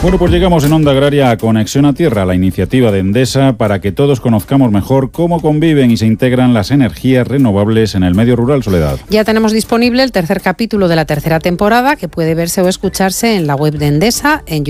Bueno, pues llegamos en Onda Agraria a Conexión a Tierra, la iniciativa de Endesa para que todos conozcamos mejor cómo conviven y se integran las energías renovables en el medio rural. Soledad. Ya tenemos disponible el tercer capítulo de la tercera temporada, que puede verse o escucharse en la web de Endesa, en